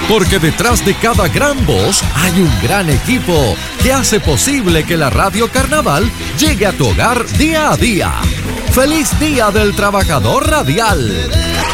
Porque detrás de cada gran voz hay un gran equipo que hace posible que la Radio Carnaval llegue a tu hogar día a día. ¡Feliz Día del Trabajador Radial!